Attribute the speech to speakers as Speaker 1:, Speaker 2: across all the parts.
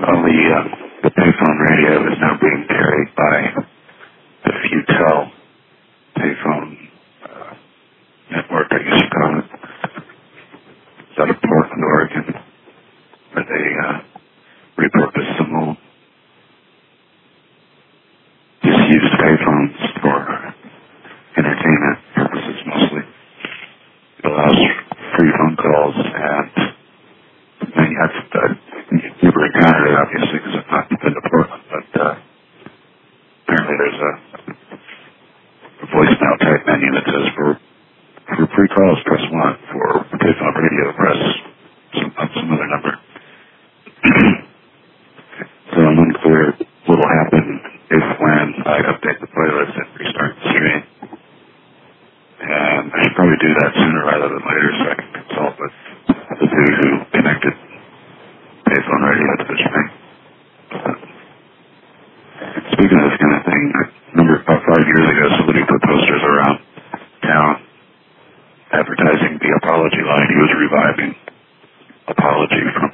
Speaker 1: Well, the payphone radio is now being carried by the Futel payphone network, I guess you call it. It's out of Portland, Oregon, where they repurposed some old disused payphones for entertainment purposes mostly. It allows free phone calls, and I mean, I've never encountered it, obviously, because I've not been to Portland, but apparently there's a voicemail type menu that says for free calls, press 1. For payphone radio, press some other number. So I'm unclear what will happen if when I update the playlist and restart the stream. And I should probably do that sooner rather than later so I can consult with the dude who connected payphone radio to the stream. Speaking of this kind of thing, I remember about 5 years ago somebody put posters around town advertising the Apology line. He was reviving Apology from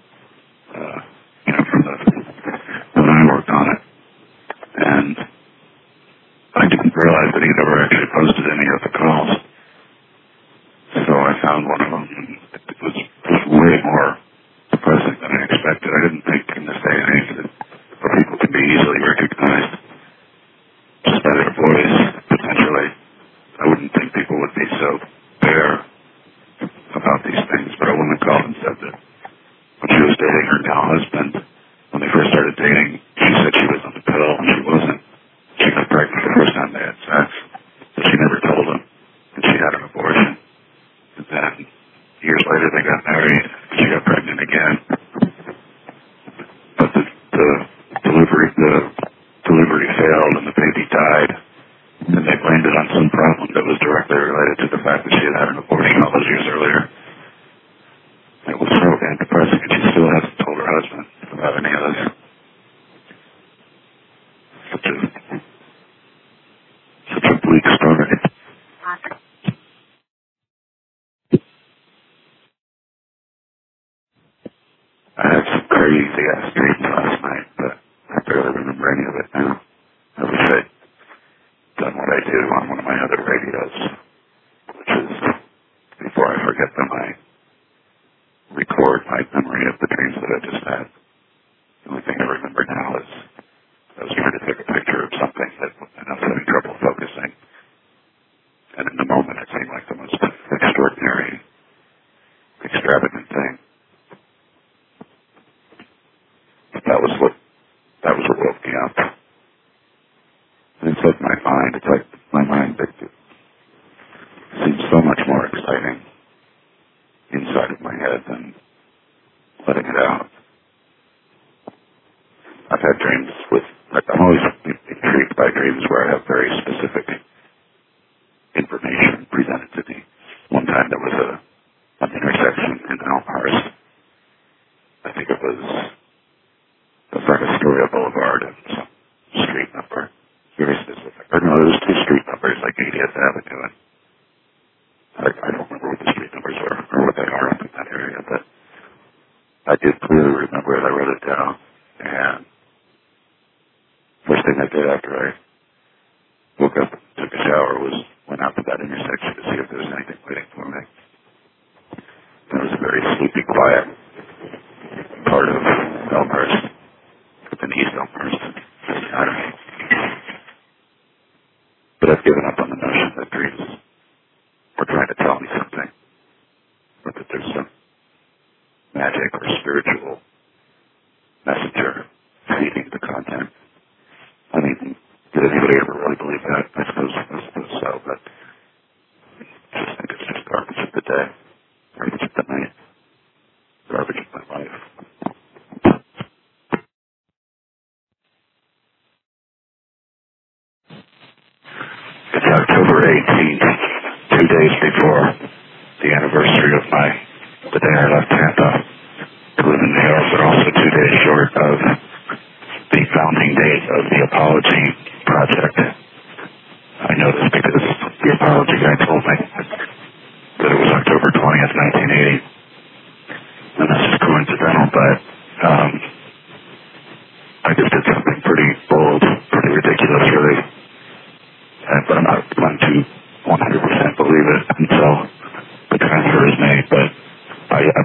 Speaker 1: when I worked on it. And I didn't realize that he'd ever actually posted any of the calls. So I found one of them, and it was way more depressing than I expected. I didn't think in this day and age that people can be easily recognized just by their voice, potentially. I wouldn't think people would be so bare about these things, but a woman called and said that when she was dating her now husband, when they first started dating, she said she was on the pill, and she wasn't. She got pregnant the first time they had sex, but she never told him, and she had an abortion. And then, years later, they got married, and she got pregnant again. But the delivery failed, and the baby died, and they blamed it on some problem that was directly related to the fact that she had an abortion all those years earlier. It was so damn depressing, and she still hasn't told her husband about any of this. Such a bleak story. I had some crazy-ass dreams last night, but I barely remember any of it now. I wish I'd done what I do on one of my other radios, which is, before I forget them, I record my memory of the dreams that I just had. The only thing I remember now is I was trying to take a picture of something and I was having trouble focusing. And in the moment, it seemed like the most extraordinary, extravagant thing. But that was what woke me up. And it's like my mind, it seems so much more exciting inside of my head than letting it out. I've had dreams I'm always intrigued by dreams where I have very specific information presented to me. One time there was an intersection in Elmhurst. I think it was like Astoria Boulevard and some street number. Very specific. Or no, there was 2 street numbers, like 80th Avenue, and I don't remember what the street numbers were or what they are up in that area, but I did clearly remember it. I wrote it down, and first thing I did after I woke up and took a shower went out to that intersection to see if there was anything waiting for me. It was a very sleepy, quiet part of Elmhurst, in East Elmhurst. I don't know. But I've given up on the notion that dreams were trying to tell me something, or that there's some magic or spiritual messenger feeding the content. I mean, did anybody ever really believe that? I suppose so, but I just think it's just garbage of the day, garbage of the night, garbage of my life. It's October 18th, 2 days before the anniversary of the day I left Tampa to live in New York, but also 2 days short of the founding date of the Apology Project. I know this because the Apology guy told me that it was October 20th, 1980. And this is coincidental, but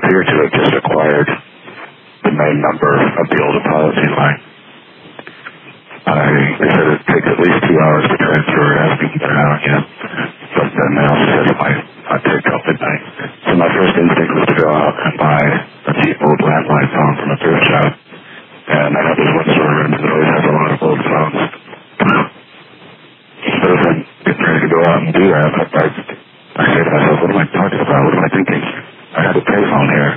Speaker 1: appear to have just acquired the main number of the old apology line. They said it takes at least 2 hours to transfer, asking to get it out again. But then they also said it might take till midnight. So my first instinct was to go out and buy a cheap old landline phone from a thrift shop. And I know there's one store around that always has a lot of old phones. But as I'm getting ready to go out and do that, I say to myself, what am I talking about? What am I thinking? I have a payphone here.